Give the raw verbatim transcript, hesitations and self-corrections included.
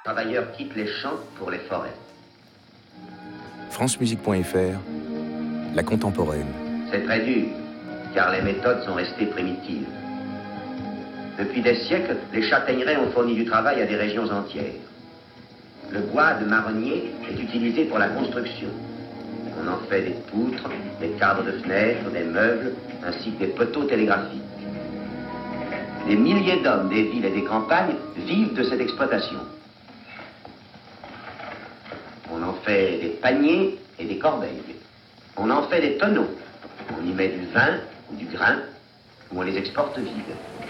Travailleurs quittent les champs pour les forêts. francemusique point f r, la contemporaine. C'est très dur, car les méthodes sont restées primitives. Depuis des siècles, les châtaigneraies ont fourni du travail à des régions entières. Le bois de marronnier est utilisé pour la construction. On en fait des poutres, des cadres de fenêtres, des meubles, ainsi que des poteaux télégraphiques. Des milliers d'hommes des villes et des campagnes vivent de cette exploitation. On en fait des paniers et des corbeilles. On en fait des tonneaux. On y met du vin ou du grain, ou on les exporte vides.